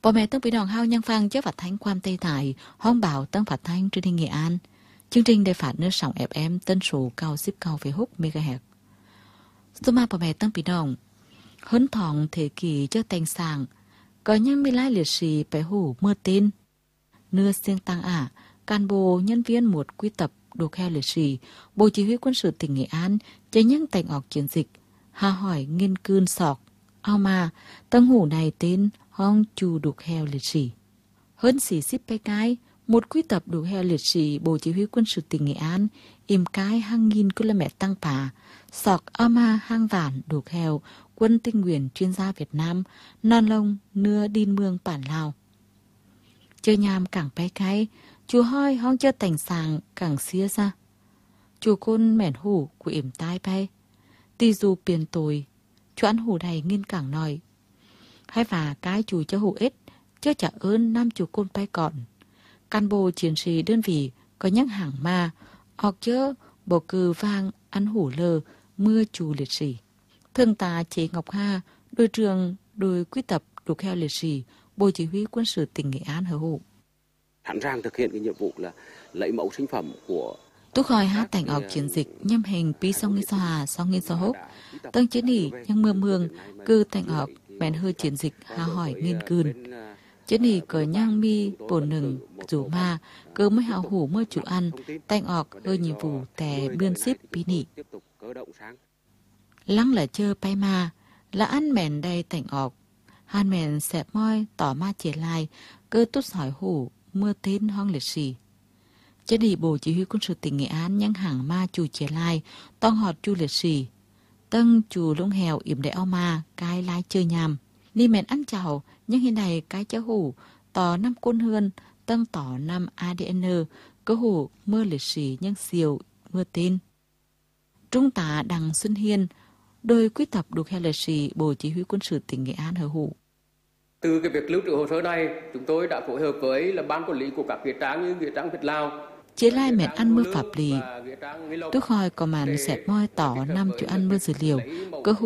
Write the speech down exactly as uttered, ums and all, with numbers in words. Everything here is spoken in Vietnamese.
Bố mẹ Tân Quý Đòn hao nhân phan chế phát thanh quan Tây Tại, hông bảo Tân phát thanh truyền hình Nghệ An. Chương trình để phát nơi sóng ép em tân số cao ship cao về hút megahertz. Số mà bố mẹ Tân Quý Đòn, hơn thòng thế kỷ cho tành sàng, có những mi lai liệt sĩ bé hủ mưa tên. Nưa siêng tăng ả, cán bộ nhân viên một quy tập đồ kheo liệt sĩ, Bộ Chỉ huy Quân sự tỉnh Nghệ An chế những tành ọc chiến dịch, hà hỏi nghiên cương sọc, ao mà, tân hủ này tên hong chù đồ kheo liệt sĩ. Hơn xỉ xíp bé cái, một quy tập đồ kheo liệt sĩ Bộ Chỉ huy Quân sự tỉnh Nghệ An, im cái hàng nghìn km tăng phá, sọc ao mà hang vản đồ kheo, quân tinh nguyện chuyên gia Việt Nam, non lông nưa đin mương bản Lào. Chơi nhàm cảng bé cái, chùa hoi hong chơi tành sàng cảng xía ra. Chùa côn mẻn hủ của yểm tai bay. Tì dù tiền tồi, chú ăn hủ này nghiên cảng nòi. Hay và cái chùa cho hủ ít, chứ trả ơn năm chùa côn bay còn. Cán bộ chiến sĩ đơn vị có những hàng ma, hoặc chớ bầu cử vang ăn hủ lờ, mưa chù liệt sĩ. Thương tá Chế Ngọc Hà, đội trưởng đội quy tập đồ kheo liệt sĩ, Bộ Chỉ huy Quân sự tỉnh Nghệ An hứa hủ. Sẵn sàng thực hiện cái nhiệm vụ là lấy mẫu sinh phẩm của Tôi hỏi hát thành ọc chiến dịch nhâm hình pi song nghi so hà song nghi so hốc. Tân chiến hỉ nhưng mưa mương cư thành ọc bèn hơi chiến dịch hà hỏi nghiên cươn. Chiến hỉ cờ nhang mi bổn nừng rủ ma cơ mới hào hủ mơ chủ ăn thành ọc hơi nhiệm vụ tè bươn ship pi nỉ. Lăng là chơ bay ma là ăn mèn đây thành ọc. Hàn mèn xẹp môi tỏ ma chế lai cơ tốt hỏi hủ mưa tên hoang liệt sĩ. Chế đi Bộ Chỉ huy Quân sự tỉnh Nghệ An nhăng hàng ma chủ chế lai tông họt chu liệt sĩ. Tân chủ lông hèo yểm đại ao ma cái lai chơi nhàm. Ni mẹn ăn chào nhưng hiện này cái cháu hủ tỏ năm côn hươn tân tỏ năm a đê en cơ hủ mưa liệt sĩ nhưng siêu mưa tên. Trung tá Đặng Xuân Hiên đôi quy tập đồ kheo liệt sĩ Bộ Chỉ huy Quân sự tỉnh Nghệ An hứa hủ. Từ cái việc lưu trữ hồ sơ này, chúng tôi đã phối hợp với là ban quản lý của các nghĩa trang như nghĩa trang Việt Lào. Chế lai mẹn ăn mưa pháp lý. Tôi hỏi có màn xẹp môi tỏ năm chỗ ăn mưa dữ liệu, cơ